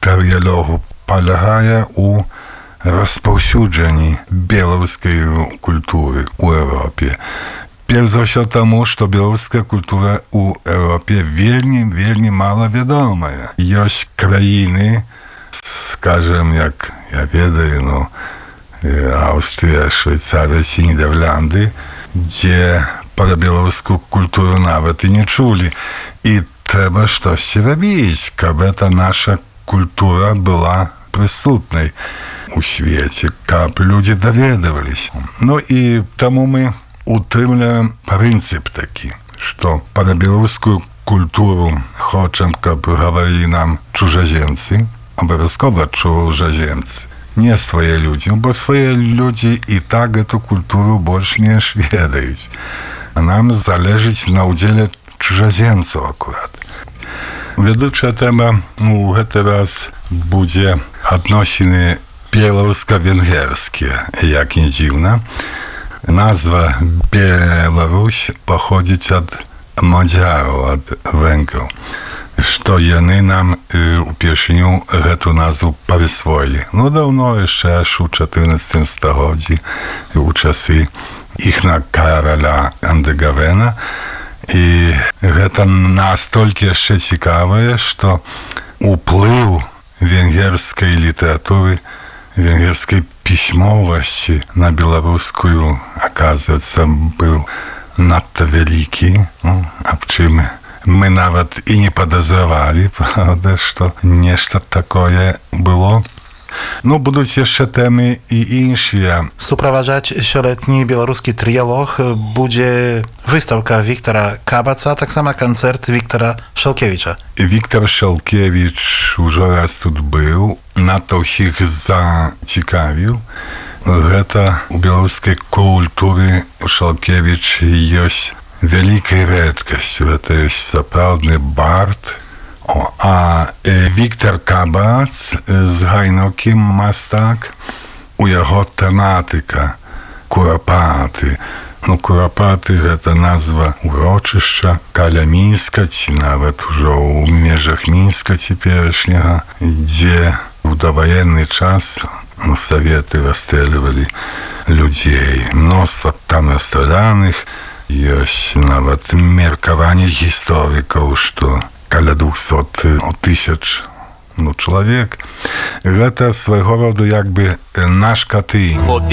дыялогу палягае у распаўсюджанні беларускай культуры ў Европе. Перш за ўсё таму, што беларуская культура ў Европе вельмі мала вядомая. Ёсць краіны, скажем, як я ведаю, Аўстрыя, Швейцарыя ці Нідерланды, дзе пра беларускую культуру нават і не чулі. І трэба штосьці рабіць, каб эта наша культура была прысутнай у свеце, каб людзі даведаваліся. Ну і таму мы утрымліваем прынцып такі, што пра беларускую культуру хочам, каб гаварылі нам чужаземцы, абавязкова чужаземцы, не свае людзі, бо свае людзі і так эту культуру больш-менш ведаюць. А нам залежыць на ўдзеле чужаземцаў акурат. Вядучая тэма у гэты раз будзе адносіны беларуска-венгерскія, як не дзіўна. Назва Беларусь паходзіць ад мадзяраў, ад венграў, што яны нам упершыню гэту назву прысвоілі. Ну, даўно яшчэ аж у 14 стагоддзі, у часы іхна караля Андегавена. І гэта настолькі яшчэ цікавае, што уплыў венгерскай літаратуры, венгерскай пісьмовасці на беларускую, аказваецца, быў надта вялікі, аб чым мы нават і не падазравалі, правда, што нешта такое было. Ну, будуць яшчэ тэмы і іншыя. Суправаджаць сёлетні беларускі трыялог будзе выстаўка Віктара Кабаца, таксама канцэрт Віктара Шалкевіча. Віктар Шалкевіч ужо раз тут быў, надта ўсіх зацікавіў. Гэта у беларускай культуры Шалкевіч ёсць вялікай рэдкасцю. Гэта ёсць сапраўдны бард. А Віктар Кабац з Гайнокі, мастак, у яго тэматыка курапаты. Ну, курапаты — гэта назва урочышча каля Мінска, ці нават ужо ў межах Мінска цяперашняга, дзе у даваенны час саветы расстрэльвалі людзей. Мноства там расстраляных. Ёсць нават меркаванне гісторыкаў, што каля 200 тысяч чалавек. Гэта свайго роду як бы наш Катынь.